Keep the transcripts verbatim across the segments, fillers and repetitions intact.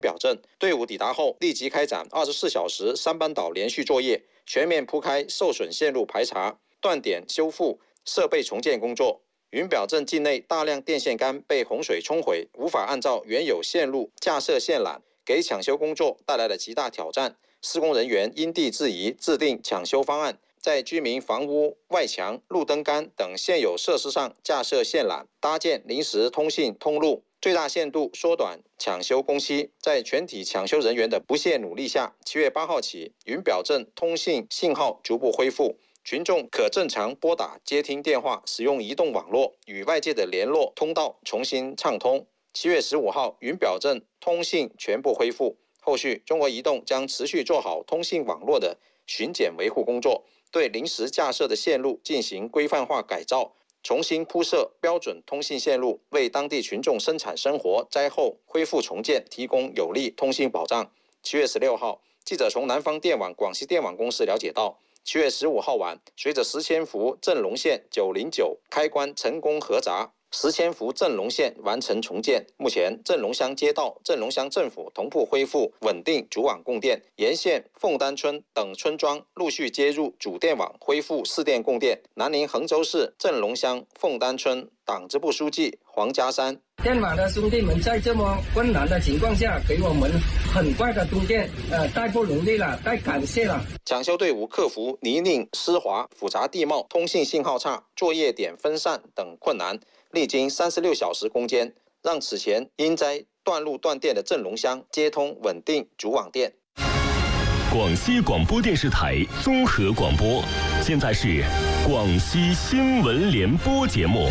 表镇队伍抵达后，立即开展二十四小时三班倒连续作业，全面铺开受损线路排查、断点修复、设备重建工作。云表镇境内大量电线杆被洪水冲毁，无法按照原有线路架设线缆，给抢修工作带来了极大挑战。施工人员因地制宜制定抢修方案，在居民房屋外墙、路灯杆等现有设施上架设线缆，搭建临时通信通路，最大限度缩短抢修工期。在全体抢修人员的不懈努力下，七月八号起，云表镇通信信号逐步恢复。群众可正常拨打、接听电话，使用移动网络，与外界的联络通道重新畅通。七月十五号，云表镇通信全部恢复。后续，中国移动将持续做好通信网络的巡检维护工作，对临时架设的线路进行规范化改造，重新铺设标准通信线路，为当地群众生产生活、灾后恢复重建提供有力通信保障。七月十六号，记者从南方电网、广西电网公司了解到，七月十五号晚，随着石千福镇龙线九零九开关成功合闸，石千福镇龙线完成重建。目前，镇龙乡街道、镇龙乡政府同步恢复稳定主网供电，沿线凤丹村等村庄陆续接入主电网，恢复市电供电。南宁衡州市镇龙乡凤丹村党支部书记黄家山。 电网的兄弟们在这么困难的情况下，给我们很快的供电，呃，太不容易了，太感谢了。 抢修队伍克服泥泞湿滑、复杂地貌、通信信号差、作业点分散等困难，历经三十六小时攻坚，让此前因灾断路断电的镇龙乡接通稳定主网电。 广西广播电视台综合广播，现在是广西新闻联播节目。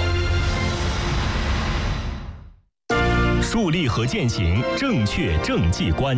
树立和践行正确政绩观。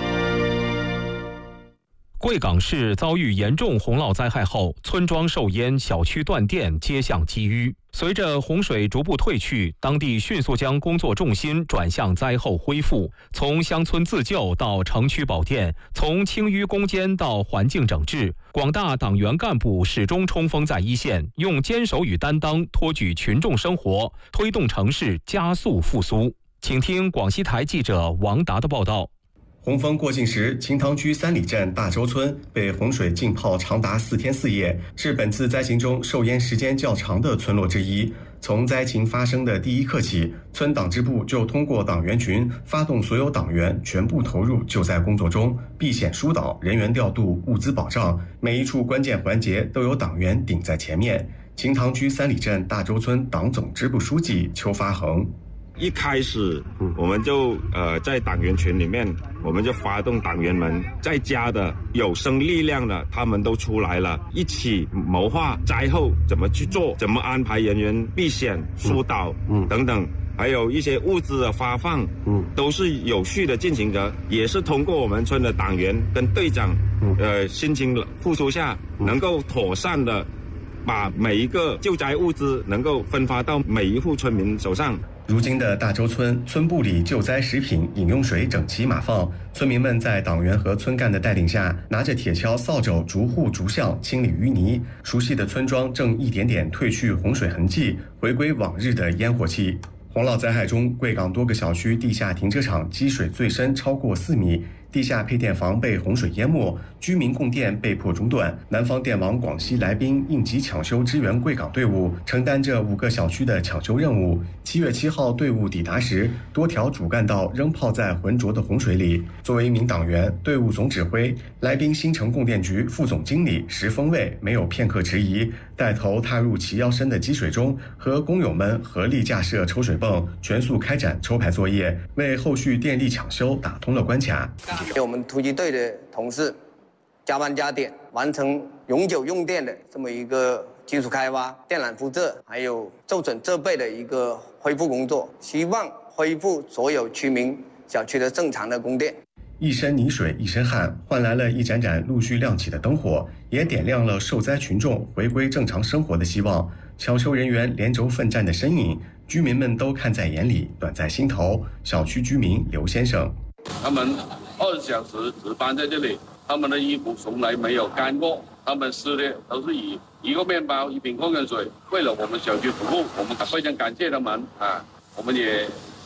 贵港市遭遇严重洪涝灾害后，村庄受淹，小区断电，街巷积淤。随着洪水逐步退去，当地迅速将工作重心转向灾后恢复，从乡村自救到城区保电，从清淤攻坚到环境整治，广大党员干部始终冲锋在一线，用坚守与担当托举群众生活，推动城市加速复苏。请听广西台记者王达的报道。 洪峰过境时，秦塘区三里镇大洲村被洪水浸泡长达四天四夜，是本次灾情中受淹时间较长的村落之一。从灾情发生的第一刻起，村党支部就通过党员群发动所有党员全部投入救灾工作中，避险疏导、人员调度、物资保障，每一处关键环节都有党员顶在前面。秦塘区三里镇大洲村党总支部书记邱发恒。 一开始我们就呃在党员群里面，我们就发动党员们在家的有生力量的，他们都出来了，一起谋划灾后怎么去做，怎么安排人员避险疏导等等，还有一些物资的发放，都是有序的进行着，也是通过我们村的党员跟队长呃辛勤付出下，能够妥善的把每一个救灾物资能够分发到每一户村民手上。 如今的大洲村村部里救灾食品、饮用水整齐码放，村民们在党员和村干的带领下，拿着铁锹、扫帚，逐户逐巷清理淤泥。熟悉的村庄正一点点褪去洪水痕迹，回归往日的烟火气。洪涝灾害中，贵港多个小区地下停车场积水最深超过四米。地下配电房被洪水淹没，居民供电被迫中断。南方电网广西来宾应急抢修支援贵港队伍承担着五个小区的抢修任务。七月七号队伍抵达时，多条主干道仍泡在浑浊的洪水里。作为一名党员，队伍总指挥来宾新城供电局副总经理石峰卫没有片刻迟疑，带头踏入齐腰深的积水中，和工友们合力架设抽水泵，全速开展抽排作业，为后续电力抢修打通了关卡。 我们突击队的同事加班加点，完成永久用电的这么一个基础开挖、电缆铺设，还有受损设备的一个恢复工作，希望恢复所有居民小区的正常的供电。 一身泥水一身汗，换来了一盏盏陆续亮起的灯火，也点亮了受灾群众回归正常生活的希望。抢修人员连轴奋战的身影，居民们都看在眼里，暖在心头。小区居民刘先生， 他们二十小时值班在这里，他们的衣服从来没有干过，他们吃的都是以一个面包、一瓶矿泉水，为了我们小区服务，我们非常感谢他们啊！我们也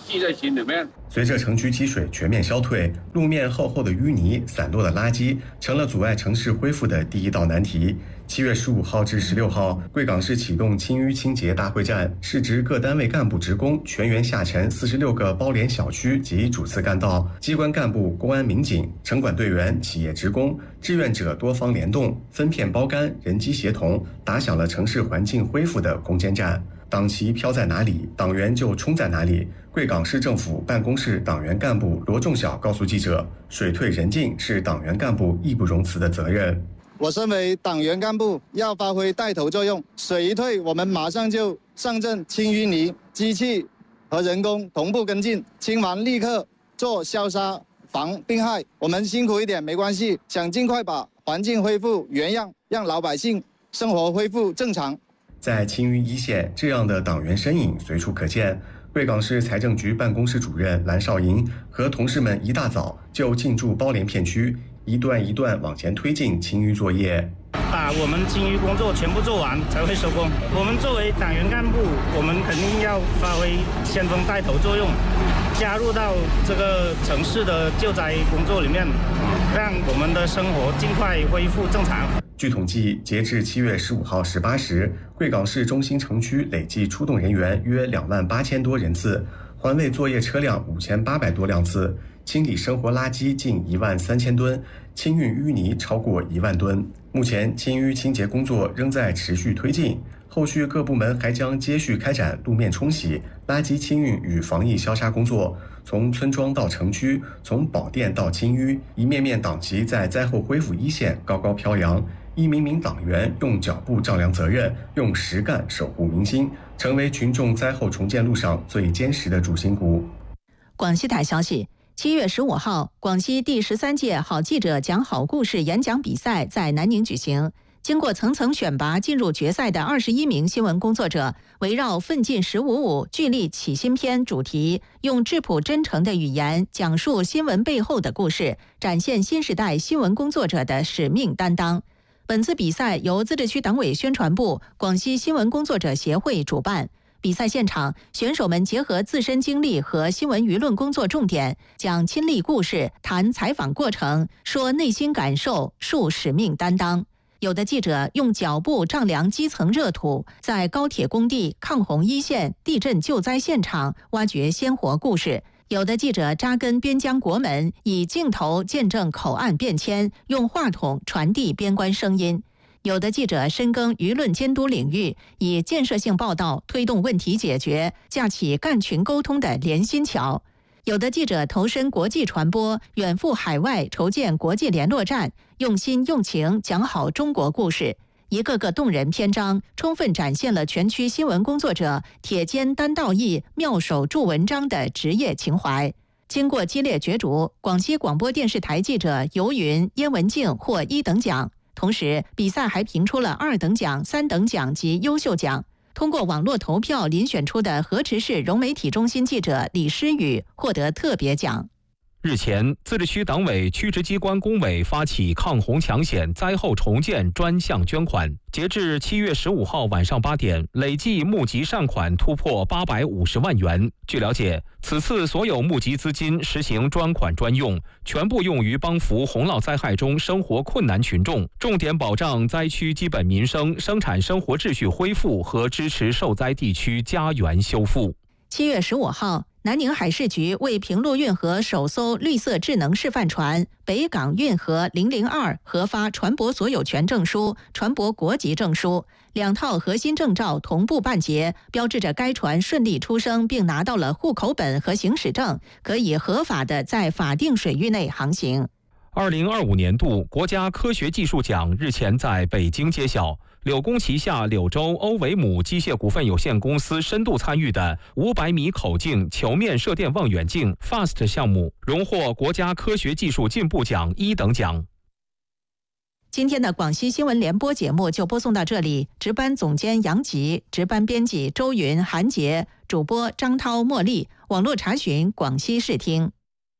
记在心里面。 随着城区积水全面消退，路面厚厚的淤泥、散落的垃圾成了阻碍城市恢复的第一道难题。七月十五号至十六号，贵港市启动清淤清洁大会战，市值各单位干部职工全员下沉四十六个包联小区及主次干道，机关干部、公安民警、城管队员、企业职工、志愿者多方联动，分片包干，人机协同，打响了城市环境恢复的攻坚战。党旗飘在哪里，党员就冲在哪里。贵港市政府办公室党员干部罗仲晓告诉记者，水退人进是党员干部义不容辞的责任。 我身为党员干部，要发挥带头作用。水一退，我们马上就上阵清淤泥，机器和人工同步跟进，清完立刻做消杀防病害。我们辛苦一点没关系，想尽快把环境恢复原样，让老百姓生活恢复正常。 在清淤一线，这样的党员身影随处可见。贵港市财政局办公室主任蓝少银和同事们一大早就进驻包联片区，一段一段往前推进清淤作业。 把我们清淤工作全部做完才会收工。我们作为党员干部，我们肯定要发挥先锋带头作用，加入到这个城市的救灾工作里面，让我们的生活尽快恢复正常。 据统计，截至七月十五号十八时，贵港市中心城区累计出动人员约两万八千多人次，环卫作业车辆五千八百多辆次，清理生活垃圾近一万三千吨，清运淤泥超过一万吨。目前清淤清洁工作仍在持续推进，后续各部门还将接续开展路面冲洗、垃圾清运与防疫消杀工作。从村庄到城区，从保电到清淤，一面面党旗在灾后恢复一线高高飘扬。一名名党员用脚步丈量责任，用实干守护民心，成为群众灾后重建路上最坚实的主心骨。 广西台消息，七月十五号，广西第十三届好记者讲好故事演讲比赛在南宁举行。经过层层选拔，进入决赛的二十一名新闻工作者，围绕奋进十五五聚力起新篇主题，用质朴真诚的语言讲述新闻背后的故事，展现新时代新闻工作者的使命担当。本次比赛由自治区党委宣传部、广西新闻工作者协会主办。比赛现场，选手们结合自身经历和新闻舆论工作重点，讲亲历故事，谈采访过程，说内心感受，述使命担当。有的记者用脚步丈量基层热土，在高铁工地、抗洪一线、地震救灾现场挖掘鲜活故事。有的记者扎根边疆国门，以镜头见证口岸变迁，用话筒传递边关声音。有的记者深耕舆论监督领域，以建设性报道推动问题解决，架起干群沟通的连心桥。有的记者投身国际传播，远赴海外筹建国际联络站，用心用情讲好中国故事。一个个动人篇章，充分展现了全区新闻工作者铁肩担道义、妙手著文章的职业情怀。经过激烈角逐，广西广播电视台记者尤云、燕文静获一等奖。同时，比赛还评出了二等奖、三等奖及优秀奖。通过网络投票遴选出的河池市融媒体中心记者李诗雨获得特别奖。 日前，自治区党委区直机关工委发起抗洪抢险灾后重建专项捐款，截至七月十五号晚上八点，累计募集善款突破八百五十万元。据了解，此次所有募集资金实行专款专用，全部用于帮扶洪涝灾害中生活困难群众，重点保障灾区基本民生、生产生活秩序恢复和支持受灾地区家园修复。 七月十五号，南宁海事局为平陆运河首艘绿色智能示范船北港运河零零二核发船舶所有权证书、船舶国籍证书，两套核心证照同步办结，标志着该船顺利出生并拿到了户口本和行驶证，可以合法的在法定水域内航行。 二零二五年度国家科学技术奖日前在北京揭晓。柳工旗下柳州欧维姆机械股份有限公司深度参与的五百米口径球面射电望远镜 FAST 项目，荣获国家科学技术进步奖一等奖。 今天的广西新闻联播节目就播送到这里，值班总监杨吉，值班编辑周云、韩杰，主播张涛、茉莉，网络查询广西视听。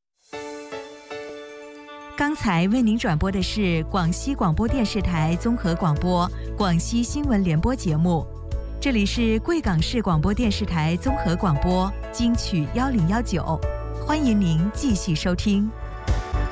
刚才为您转播的是广西广播电视台综合广播广西新闻联播节目，这里是贵港市广播电视台综合广播。 金曲幺零幺九，欢迎您继续收听。